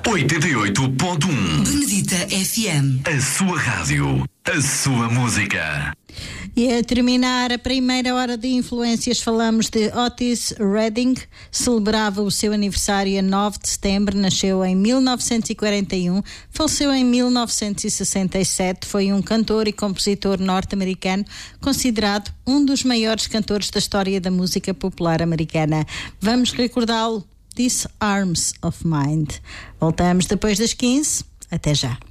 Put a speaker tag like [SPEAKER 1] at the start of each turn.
[SPEAKER 1] 88.1
[SPEAKER 2] Benedita FM.
[SPEAKER 1] A sua rádio, a sua música.
[SPEAKER 3] E a terminar a primeira hora de influências, falamos de Otis Redding. Celebrava o seu aniversário a 9 de setembro, nasceu em 1941, faleceu em 1967, foi um cantor e compositor norte-americano, considerado um dos maiores cantores da história da música popular americana. Vamos recordá-lo, These Arms of Mine. Voltamos depois das 15. Até já.